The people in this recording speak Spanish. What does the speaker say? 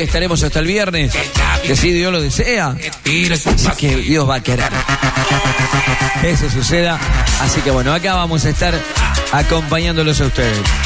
estaremos hasta el viernes, que si Dios lo desea, es que Dios va a querer que eso suceda. Así que bueno, acá vamos a estar acompañándolos a ustedes.